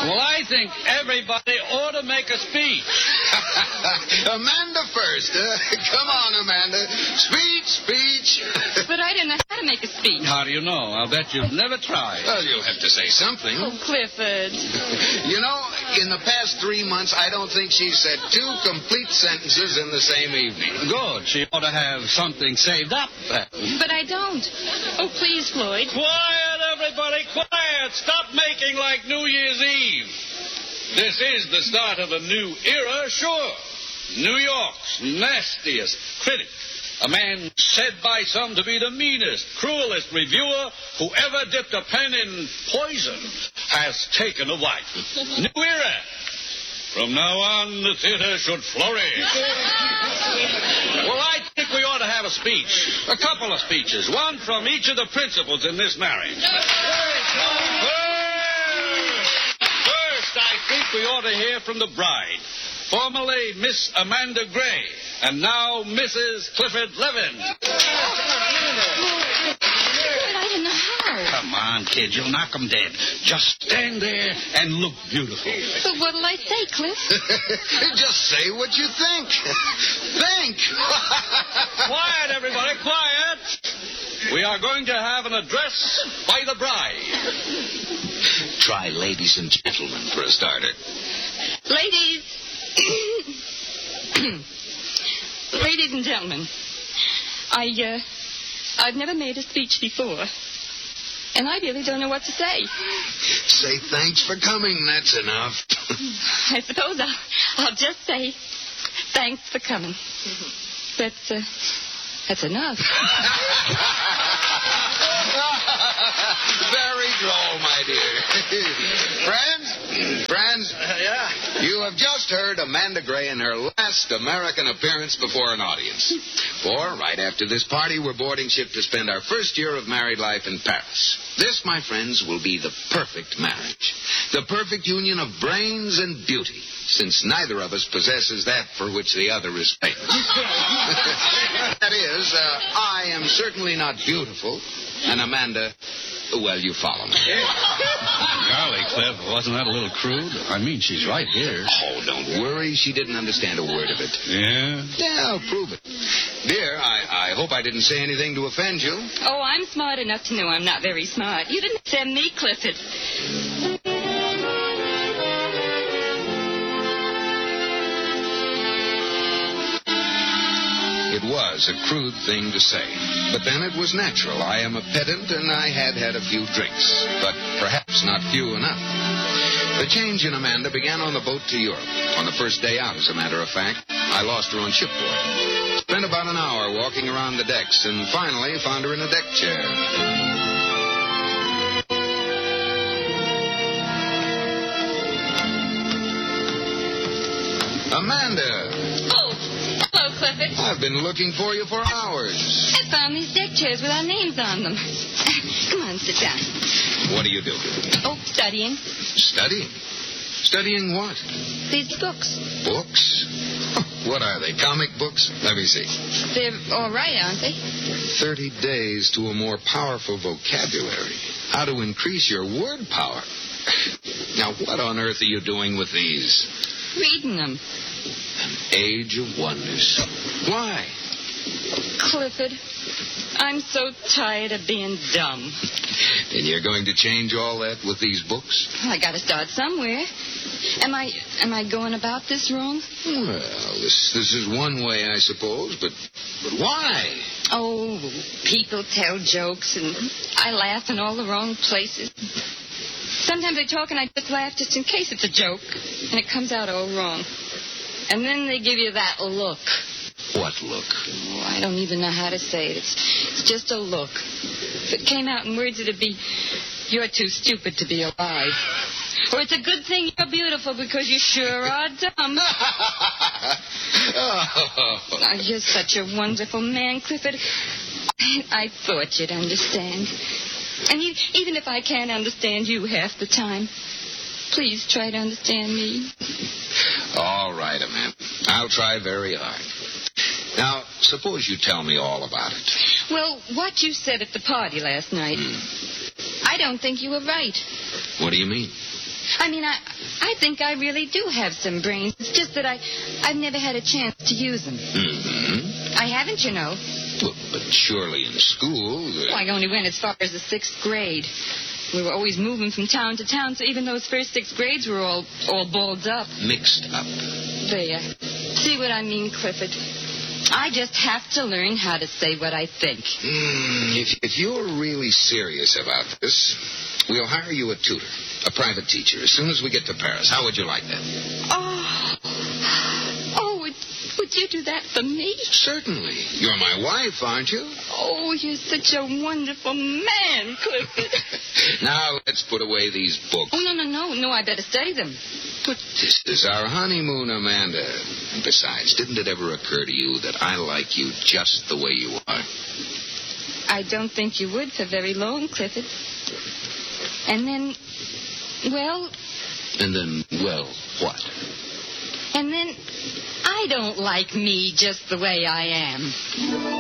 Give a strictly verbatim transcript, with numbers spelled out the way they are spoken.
Well, I think everybody ought to make a speech. Amanda first. Uh, come on, Amanda. Speech, speech. But I don't know how to make a speech. How do you know? I'll bet you've never tried. Well, you'll have to say something. Oh, Clifford. You know, in the past three months, I don't think she's said two complete sentences in the same evening. Good. She ought to have something saved up. But I don't. Oh, please, Floyd. Quiet, everybody, quiet. Stop making like New Year's Eve. This is the start of a new era, sure. New York's nastiest critic. A man said by some to be the meanest, cruelest reviewer who ever dipped a pen in poison has taken a wife. New era. From now on, the theater should flourish. Well, I think we ought to have a speech. A couple of speeches. One from each of the principals in this marriage. First, I think we ought to hear from the bride. Formerly Miss Amanda Gray, and now Missus Clifford Levin. I don't know how. Come on, kid. You'll knock 'em dead. Just stand there and look beautiful. But what'll I say, Cliff? Just say what you think. Think. Quiet, everybody, quiet. We are going to have an address by the bride. Try ladies and gentlemen for a starter. Ladies. Ladies and gentlemen, I, uh, I've never made a speech before, and I really don't know what to say. Say thanks for coming, that's enough. I suppose I'll, I'll just say thanks for coming. That's, uh, that's enough. Very droll, my dear. Friends? Friends? Uh, yeah? You have just heard Amanda Gray in her last American appearance before an audience. For right after this party, we're boarding ship to spend our first year of married life in Paris. This, my friends, will be the perfect marriage. The perfect union of brains and beauty, since neither of us possesses that for which the other is famous. That is, uh, I am certainly not beautiful, and Amanda, well, you follow me. Golly, Cliff, wasn't that a little crude? I mean, she's right here. Oh, don't worry. She didn't understand a word of it. Yeah? Yeah, I'll prove it. Dear, I, I hope I didn't say anything to offend you. Oh, I'm smart enough to know I'm not very smart. You didn't send me, Clifford. It was a crude thing to say. But then it was natural. I am a pedant, and I had had a few drinks. But perhaps not few enough. The change in Amanda began on the boat to Europe. On the first day out, as a matter of fact, I lost her on shipboard. Spent about an hour walking around the decks, and finally found her in a deck chair. Amanda! Oh, hello, Clifford. I've been looking for you for hours. I found these deck chairs with our names on them. Come on, sit down. What are you doing? Oh, studying. Studying? Studying what? These books. Books? What are they, comic books? Let me see. They're all right, aren't they? Thirty days to a more powerful vocabulary. How to increase your word power. Now, what on earth are you doing with these? Reading them. An age of wonders. Why? Clifford, I'm so tired of being dumb. And you're going to change all that with these books? I gotta start somewhere. Am I am I going about this wrong? Well, this this is one way, I suppose, but but why? Oh, people tell jokes, and I laugh in all the wrong places. Sometimes they talk, and I just laugh just in case it's a joke, and it comes out all wrong. And then they give you that look. What look? Oh, I don't even know how to say it. It's, it's just a look. If it came out in words, it'd be, you're too stupid to be alive. Or it's a good thing you're beautiful because you sure are dumb. Oh. Oh, you're such a wonderful man, Clifford. I, I thought you'd understand. And you, even if I can't understand you half the time, please try to understand me. All right, Amanda. I'll try very hard. Now, suppose you tell me all about it. Well, what you said at the party last night, Hmm. I don't think you were right. What do you mean? I mean, I I think I really do have some brains. It's just that I, I've never had a chance to use them. Mm-hmm. I haven't, you know. Well, but surely in school... Uh... Well, I only went as far as the sixth grade. We were always moving from town to town, so even those first six grades were all, all balled up. Mixed up. There. See what I mean, Clifford? I just have to learn how to say what I think. Mm, if, if you're really serious about this, we'll hire you a tutor, a private teacher, as soon as we get to Paris. How would you like that? Oh, oh, would, would you do that for me? Certainly. You're my wife, aren't you? Oh, you're such a wonderful man, Clifford. Now, let's put away these books. Oh, no, no, no. No, I better study them. But this is our honeymoon, Amanda. And besides, didn't it ever occur to you that I like you just the way you are? I don't think you would for very long, Clifford. And then, well... And then, well, what? And then, I don't like me just the way I am.